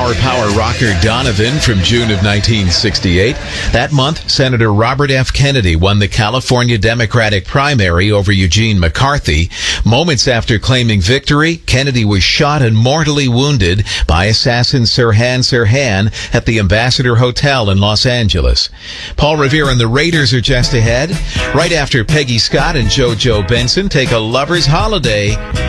Flower Power rocker Donovan from June of 1968. That month, Senator Robert F. Kennedy won the California Democratic primary over Eugene McCarthy. Moments after claiming victory, Kennedy was shot and mortally wounded by assassin Sirhan Sirhan at the Ambassador Hotel in Los Angeles. Paul Revere and the Raiders are just ahead. Right after Peggy Scott and JoJo Benson take a lover's holiday.